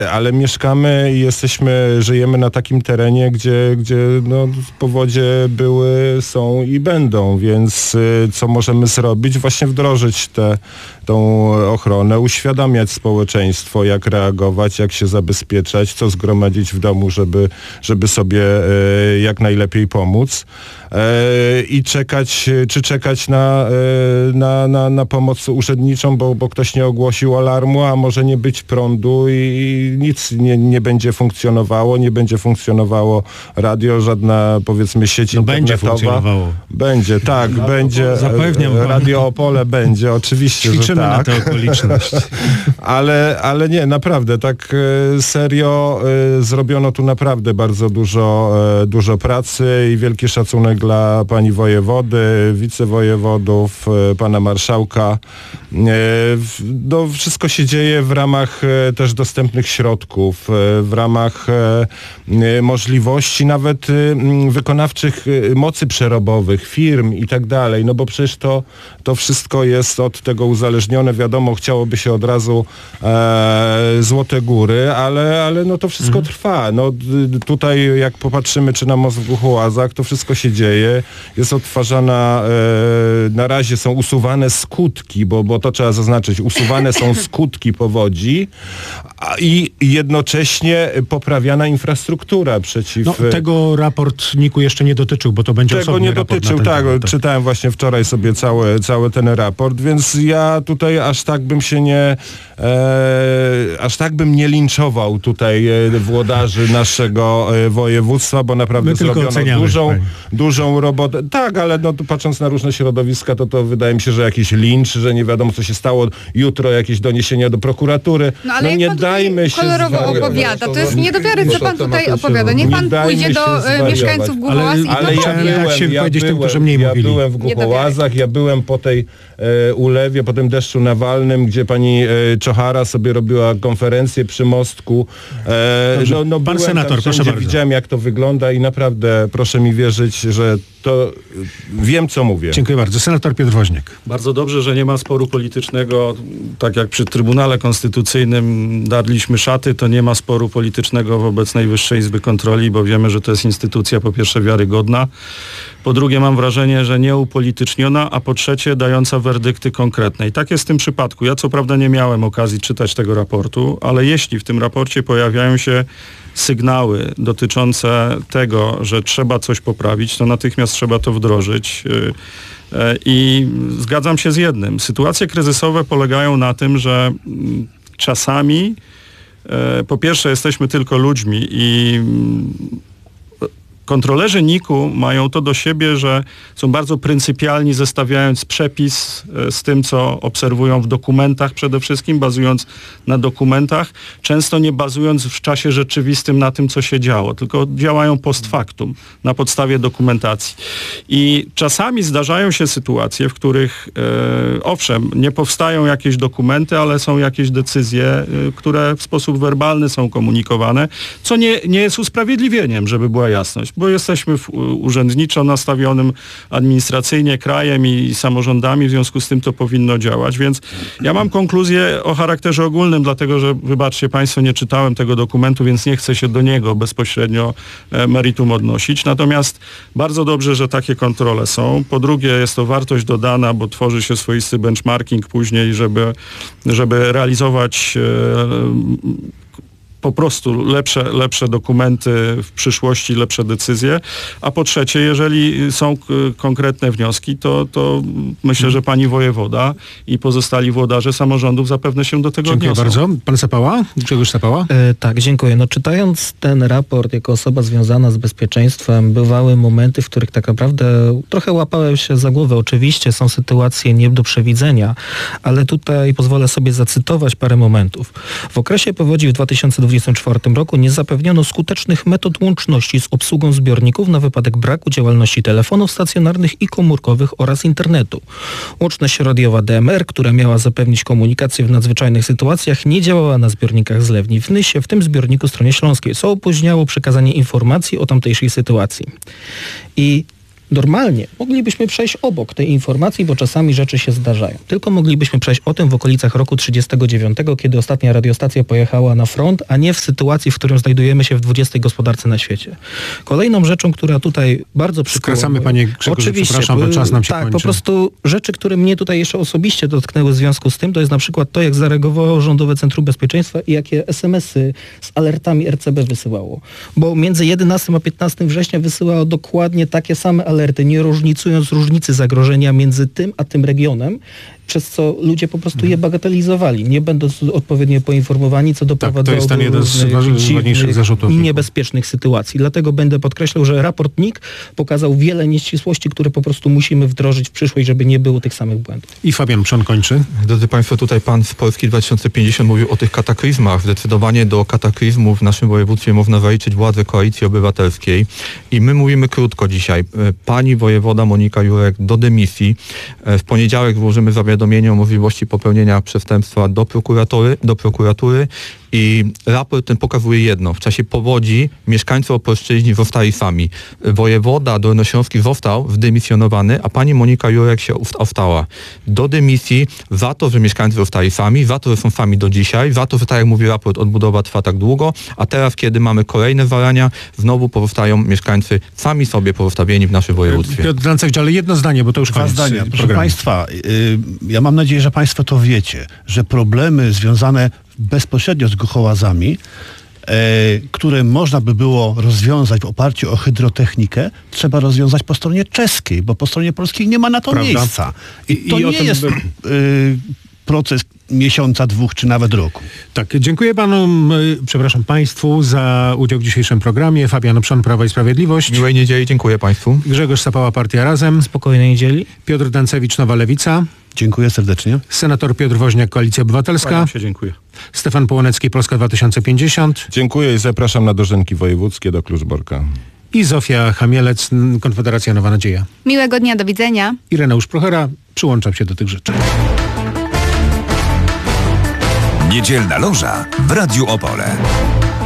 ale mieszkamy i żyjemy na takim terenie, gdzie no, powodzie były, są i będą, więc co możemy zrobić? Właśnie wdrożyć tą ochronę, uświadamiać społeczeństwo, jak reagować, jak się zabezpieczać, co zgromadzić w domu, żeby sobie jak najlepiej pomóc. I czekać na pomoc urzędniczą, bo ktoś nie ogłosił alarmu, a może nie być prądu i nic nie będzie funkcjonowało, nie będzie funkcjonowało radio, żadna powiedzmy sieć internetowa. Będzie funkcjonowało. Będzie, tak, będzie. Zapewniam. Radio Opole będzie, oczywiście, Ćwiczymy że tak. na tę okoliczność. Ale nie, naprawdę, tak serio zrobiono tu naprawdę bardzo dużo pracy i wielki szacunek dla pani wojewody, wicewojewodów, pana marszałka. No, wszystko się dzieje w ramach też dostępnych środków, w ramach możliwości nawet wykonawczych mocy przerobowych, firm i tak dalej, no bo przecież to wszystko jest od tego uzależnione, wiadomo, chciałoby się od razu złote góry, ale no to wszystko trwa. No tutaj jak popatrzymy, czy na most w Głuchołazach, to wszystko się dzieje, jest odtwarzana, na razie są usuwane skutki, bo to trzeba zaznaczyć, usuwane są skutki powodzi i jednocześnie poprawiana infrastruktura przeciw... No, tego raport NIK-u jeszcze nie dotyczył, bo to będzie osobny raport. Tego nie dotyczył, tak. Czytałem właśnie wczoraj sobie cały ten raport, więc ja tutaj aż tak bym nie linczował tutaj włodarzy naszego województwa, bo naprawdę zrobiono dużą robotę. Tak, ale no, patrząc na różne środowiska, to wydaje mi się, że jakiś lincz, że nie wiadomo, co się stało, jutro jakieś doniesienia do prokuratury. No ale nie jak pan dajmy się kolorowo opowiada, to jest nie do wiary, co pan tutaj opowiada. Niech pan pójdzie do mieszkańców Głuchołaz i ale ja byłem w Głuchołazach, ja byłem po tej ulewie, po tym deszczu nawalnym, gdzie pani Czochara sobie robiła konferencję przy mostku. Pan senator, proszę bardzo. Widziałem, jak to wygląda i naprawdę proszę mi wierzyć, że to wiem, co mówię. Dziękuję bardzo. Senator Piotr Woźniak. Bardzo dobrze, że nie ma sporu politycznego. Tak jak przy Trybunale Konstytucyjnym darliśmy szaty, to nie ma sporu politycznego wobec Najwyższej Izby Kontroli, bo wiemy, że to jest instytucja po pierwsze wiarygodna, po drugie mam wrażenie, że nieupolityczniona, a po trzecie dająca werdykty konkretne. I tak jest w tym przypadku. Ja co prawda nie miałem okazji czytać tego raportu, ale jeśli w tym raporcie pojawiają się sygnały dotyczące tego, że trzeba coś poprawić, to natychmiast trzeba to wdrożyć. I zgadzam się z jednym. Sytuacje kryzysowe polegają na tym, że czasami po pierwsze jesteśmy tylko ludźmi i kontrolerzy NIK-u mają to do siebie, że są bardzo pryncypialni, zestawiając przepis z tym, co obserwują w dokumentach przede wszystkim, bazując na dokumentach, często nie bazując w czasie rzeczywistym na tym, co się działo, tylko działają post factum, na podstawie dokumentacji. I czasami zdarzają się sytuacje, w których owszem, nie powstają jakieś dokumenty, ale są jakieś decyzje, które w sposób werbalny są komunikowane, co nie jest usprawiedliwieniem, żeby była jasność, bo jesteśmy urzędniczo nastawionym administracyjnie krajem i samorządami, w związku z tym to powinno działać, więc ja mam konkluzję o charakterze ogólnym, dlatego że, wybaczcie Państwo, nie czytałem tego dokumentu, więc nie chcę się do niego bezpośrednio meritum odnosić, natomiast bardzo dobrze, że takie kontrole są. Po drugie, jest to wartość dodana, bo tworzy się swoisty benchmarking później, żeby realizować po prostu lepsze dokumenty w przyszłości, lepsze decyzje. A po trzecie, jeżeli są konkretne wnioski, to myślę, że pani wojewoda i pozostali włodarze samorządów zapewne się do tego odniosą. Dziękuję bardzo. Pan Sapała? Grzegorz Sapała? Tak, dziękuję. No, czytając ten raport jako osoba związana z bezpieczeństwem, bywały momenty, w których tak naprawdę trochę łapałem się za głowę. Oczywiście są sytuacje nie do przewidzenia, ale tutaj pozwolę sobie zacytować parę momentów. W okresie powodzi w 2024 roku nie zapewniono skutecznych metod łączności z obsługą zbiorników na wypadek braku działalności telefonów stacjonarnych i komórkowych oraz internetu. Łączność radiowa DMR, która miała zapewnić komunikację w nadzwyczajnych sytuacjach, nie działała na zbiornikach zlewni w Nysie, w tym zbiorniku stronie śląskiej, co opóźniało przekazanie informacji o tamtejszej sytuacji. I Normalnie moglibyśmy przejść obok tej informacji, bo czasami rzeczy się zdarzają. Tylko moglibyśmy przejść o tym w okolicach roku 1939, kiedy ostatnia radiostacja pojechała na front, a nie w sytuacji, w którym znajdujemy się w 20. gospodarce na świecie. Kolejną rzeczą, która tutaj bardzo przykuła... Skracamy, panie Grzegorzu, przepraszam, bo czas nam się kończy. Tak, po prostu rzeczy, które mnie tutaj jeszcze osobiście dotknęły w związku z tym, to jest na przykład to, jak zareagowało Rządowe Centrum Bezpieczeństwa i jakie SMS-y z alertami RCB wysyłało. Bo między 11 a 15 września wysyłało dokładnie takie same alerty, nie różnicując różnicy zagrożenia między tym a tym regionem, przez co ludzie po prostu je bagatelizowali, nie będąc odpowiednio poinformowani, co doprowadzało to jest ten jeden z ważniejszych zarzutów i niebezpiecznych sytuacji. Dlatego będę podkreślał, że raport NIK pokazał wiele nieścisłości, które po prostu musimy wdrożyć w przyszłość, żeby nie było tych samych błędów. I Fabian Przon kończy. Drodzy Państwo, tutaj pan z Polski 2050 mówił o tych kataklizmach. Zdecydowanie do kataklizmów w naszym województwie można zaliczyć władzę Koalicji Obywatelskiej. I my mówimy krótko dzisiaj. Pani wojewoda Monika Jurek do dymisji. W poniedziałek złożymy zawiadomienie o możliwości popełnienia przestępstwa do prokuratury i raport ten pokazuje jedno. W czasie powodzi mieszkańcy Opolszczyźni zostali sami. Wojewoda dolnośląski został zdymisjonowany, a pani Monika Jurek się ostała. Do dymisji za to, że mieszkańcy zostali sami, za to, że są sami do dzisiaj, za to, że tak jak mówi raport, odbudowa trwa tak długo, a teraz, kiedy mamy kolejne zarania, znowu pozostają mieszkańcy sami sobie pozostawieni w naszym województwie. Piotr Dancek, ale jedno zdanie, bo to już koniec zdania. Proszę programu. Państwa, ja mam nadzieję, że Państwo to wiecie, że problemy związane bezpośrednio z gochołazami, które można by było rozwiązać w oparciu o hydrotechnikę, trzeba rozwiązać po stronie czeskiej, bo po stronie polskiej nie ma na to miejsca. I to nie jest proces miesiąca, 2 czy nawet roku. Tak, dziękuję Państwu za udział w dzisiejszym programie. Fabian Przon, Prawo i Sprawiedliwość. Miłej niedzieli, dziękuję Państwu. Grzegorz Sapała, Partia Razem. Spokojnej niedzieli. Piotr Dancewicz, Nowa Lewica. Dziękuję serdecznie. Senator Piotr Woźniak, Koalicja Obywatelska. Dziękuję. Stefan Połonecki, Polska 2050. Dziękuję i zapraszam na dożynki wojewódzkie do Kluczborka. I Zofia Chamielec, Konfederacja Nowa Nadzieja. Miłego dnia, do widzenia. Ireneusz Prochera, przyłączam się do tych życzeń. Niedzielna loża w Radiu Opole.